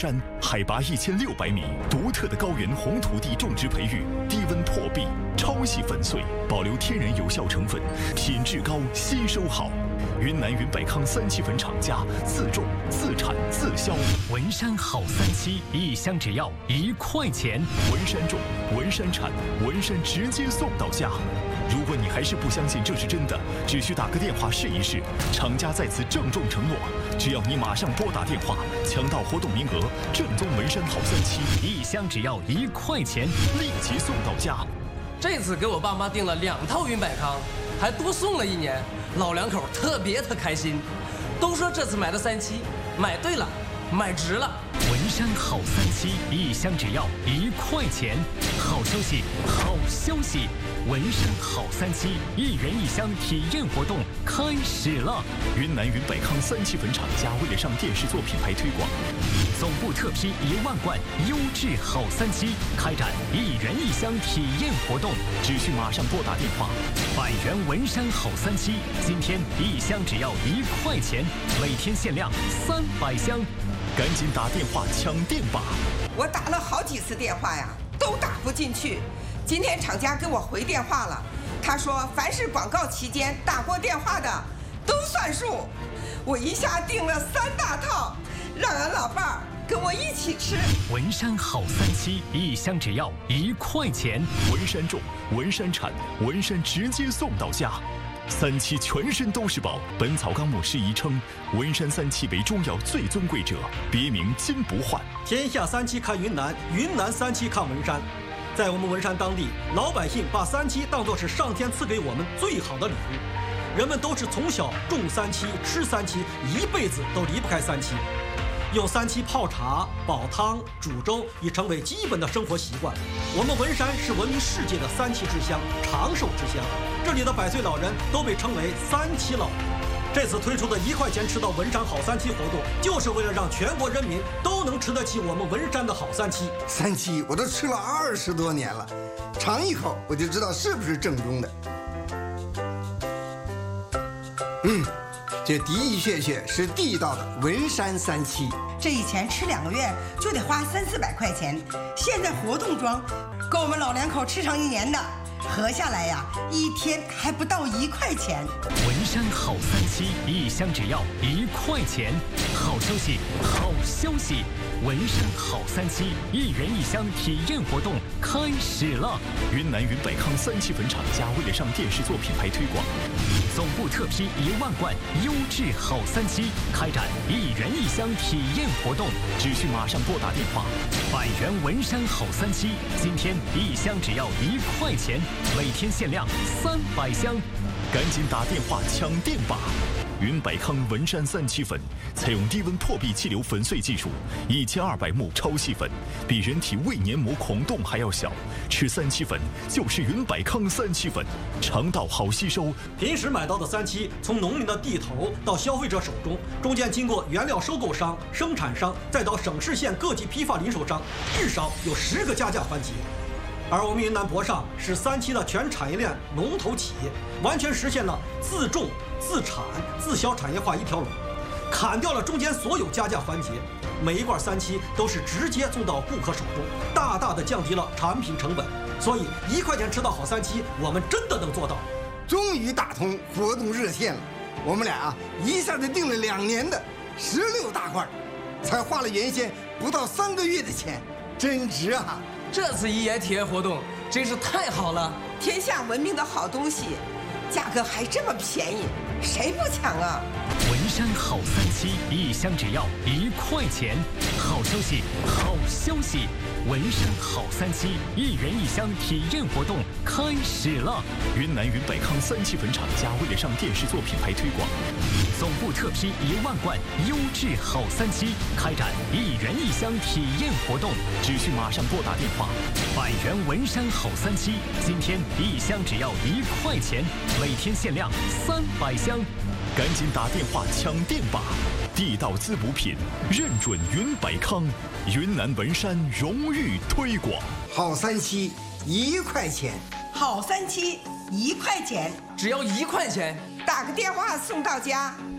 山，海拔1600米，独特的高原红土地种植培育，低温破壁，超细粉碎，保留天然有效成分，品质高，吸收好。云南云百康3期粉厂家自种、自产、自销。 文山好3期，一箱只要1块钱。 文山种，文山产，文山直接送到家。如果你还是不相信这是真的，只需打个电话试一试。厂家在此郑重承诺，只要你马上拨打电话，抢到活动名额，正宗文山好3期， 一箱只要1块钱， 立即送到家。 这次给我爸妈订了2套云百康，还多送了1年，老两口特别开心，都说这次买的3期，买对了，买值了。 文山好3期，一箱只要1块钱。好消息，好消息！文山好3期，1元1箱体验活动开始了。 云南云百康3期粉厂家为了上电视做品牌推广， 总部特批1万罐优质好3期，开展1元1箱体验活动， 只需马上拨打电话。 100元文山好3期，今天1箱只要1块钱，每天限量300箱， 赶紧打电话抢店吧！ 我打了好几次电话呀，都打不进去。今天厂家给我回电话了，他说凡是广告期间打过电话的都算数。我一下订了3大套，让俺老伴儿跟我一起吃。 文山好3期，一箱只要1块钱。 文山种，文山产，文山直接送到家。3期全身都是宝。《本草纲目》释疑称，文山3期为中药最尊贵者，别名金不换。 天下3期看云南，云南3期看文山。在我们文山当地，老百姓把3期当作是上天赐给我们最好的礼物。人们都是从小种3期、吃3期，一辈子都离不开3期。用3期泡茶、煲汤、煮粥已成为基本的生活习惯。我们文山是闻名世界的3期之乡，长寿之乡。这里的100岁老人都被称为3期老人。这次推出的1块钱吃到文山好3期活动，就是为了让全国人民都能吃得起我们文山的好3期。 3期我都吃了20多年了，尝一口我就知道是不是正宗的。这的的确确是地道的文山3期。 这以前吃2个月就得花300-400块钱，现在活动装，够我们老两口吃上1年的。合下来呀，1天还不到1块钱。 文山好3期，一箱只要1块钱。好消息，好消息！文山好3期，1元1箱体验活动开始了。 云南云百康3期粉厂家为了上电视做品牌推广， 总部特批1万罐优质好3期，开展1元1箱体验活动， 只需马上拨打电话。 100元文山好3期，今天1箱只要1块钱，每天限量300箱， 赶紧打电话抢店吧！云百康文山3期粉采用低温破壁气流粉碎技术，1200目超细粉，比人体胃黏膜孔洞还要小。吃3期粉就是云百康3期粉，肠道好吸收。 平时买到的3期，从农民的地头到消费者手中，中间经过原料收购商、生产商，再到省市县各级批发零售商，至少有10个加价环节。而我们云南博尚是3期的全产业链龙头企业，完全实现了自种、自产、自销产业化一条龙，砍掉了中间所有加价环节，每一罐3期都是直接送到顾客手中，大大的降低了产品成本。所以1块钱吃到好3期，我们真的能做到。 终于打通活动热线了，我们俩一下子订了2年的16大罐，才花了原先不到3个月的钱，真值啊！ 这次1元体验活动真是太好了， 天下闻名的好东西，价格还这么便宜，谁不抢啊？ 文山好3期，一箱只要1块钱。好消息，好消息！文山好3期，1元1箱体验活动开始了。 云南云百康3期粉厂家为了上电视做品牌推广， 总部特批1万罐优质好3期，开展1元1箱体验活动， 只需马上拨打电话。 100元文山好3期，今天1箱只要1块钱，每天限量300箱， 赶紧打电话抢店吧！地道滋补品，认准云百康，云南文山荣誉推广。 好3期1块钱， 好3期1块钱， 只要1块钱， 打个电话送到家。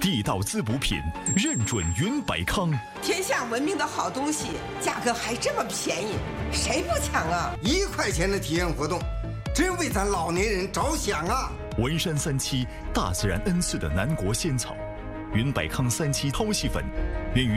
地道滋补品，认准云百康。 天下闻名的好东西，价格还这么便宜，谁不抢啊 ？1块钱的体验活动，真为咱老年人着想啊！ 文山37，大自然恩赐的南国仙草，云百康37超细粉，源于